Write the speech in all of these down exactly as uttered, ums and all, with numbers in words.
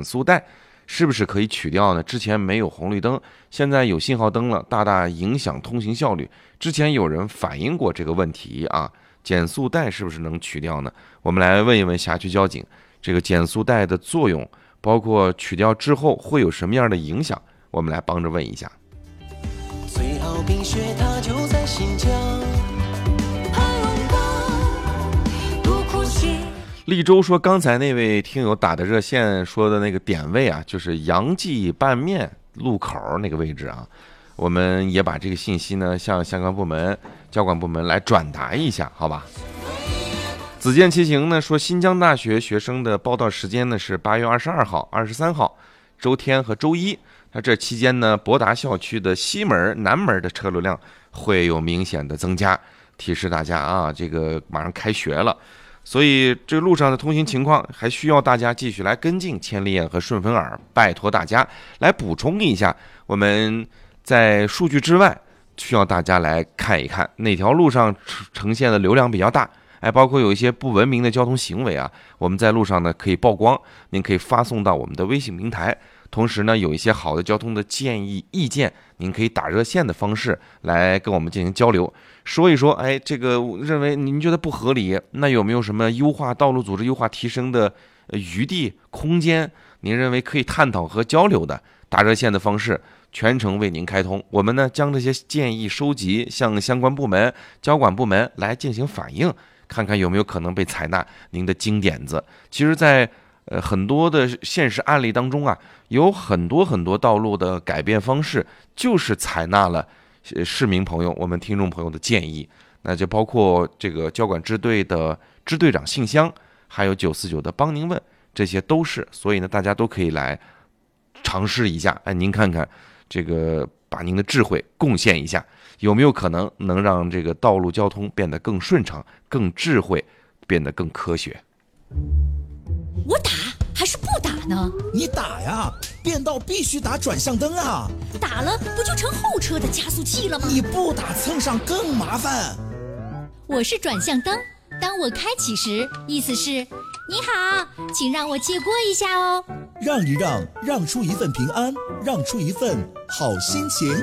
减速带是不是可以取掉呢？之前没有红绿灯，现在有信号灯了，大大影响通行效率。之前有人反映过这个问题啊，减速带是不是能取掉呢？我们来问一问辖区交警，这个减速带的作用，包括取掉之后会有什么样的影响？我们来帮着问一下。 最好冰雪它就在新疆， 利州说，刚才那位听友打的热线说的那个点位啊，就是杨记拌面路口那个位置啊，我们也把这个信息呢向相关部门、交管部门来转达一下，好吧？子健骑行呢说，新疆大学学生的报到时间呢是八月二十二号、二十三号，周天和周一。那这期间呢，博达校区的西门、南门的车流量会有明显的增加，提示大家啊，这个马上开学了。所以这路上的通行情况还需要大家继续来跟进。千里眼和顺风耳拜托大家来补充一下，我们在数据之外需要大家来看一看哪条路上呈现的流量比较大，哎，包括有一些不文明的交通行为啊，我们在路上呢可以曝光，您可以发送到我们的微信平台。同时呢，有一些好的交通的建议意见，您可以打热线的方式来跟我们进行交流，说一说，哎，这个认为您觉得不合理，那有没有什么优化道路组织优化提升的余地空间？您认为可以探讨和交流的，打热线的方式全程为您开通。我们呢将这些建议收集，向相关部门、交管部门来进行反映，看看有没有可能被采纳您的金点子。其实，在呃，很多的现实案例当中啊，有很多很多道路的改变方式，就是采纳了市民朋友、我们听众朋友的建议。那就包括这个交管支队的支队长信箱，还有九四九的帮您问，这些都是。所以呢，大家都可以来尝试一下。哎，您看看这个，把您的智慧贡献一下，有没有可能能让这个道路交通变得更顺畅、更智慧，变得更科学？ 我打还是不打呢？ 你打呀，变道必须打转向灯啊！ 打了不就成后车的加速器了吗？ 你不打蹭上更麻烦。 我是转向灯，当我开启时，意思是你好，请让我借过一下哦。 让一让，让出一份平安，让出一份好心情。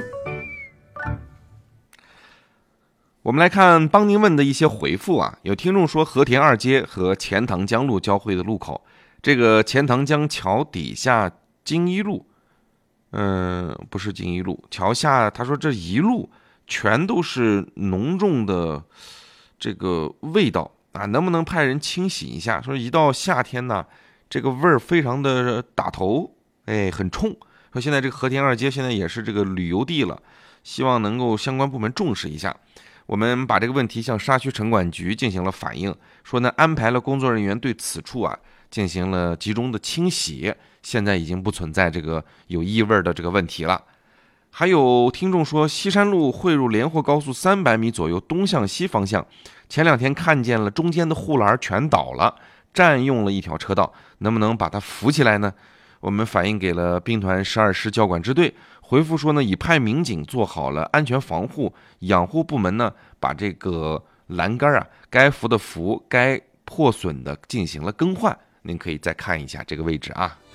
我们来看帮您问的一些回复啊，有听众说和田二街和钱塘江路交汇的路口，这个钱塘江桥底下金一路，嗯，不是金一路，桥下他说这一路全都是浓重的这个味道啊，能不能派人清洗一下？说一到夏天呢，这个味儿非常的打头，哎，很冲。说现在这个和田二街现在也是这个旅游地了，希望能够相关部门重视一下。我们把这个问题向沙区城管局进行了反映，说呢安排了工作人员对此处啊进行了集中的清洗，现在已经不存在这个有异味的这个问题了。还有听众说，西山路汇入连霍高速三百米左右东向西方向，前两天看见了中间的护栏全倒了，占用了一条车道，能不能把它扶起来呢？我们反映给了兵团十二师交管支队，回复说呢，已派民警做好了安全防护，养护部门呢把这个栏杆啊该扶的扶，该破损的进行了更换。您可以再看一下这个位置啊。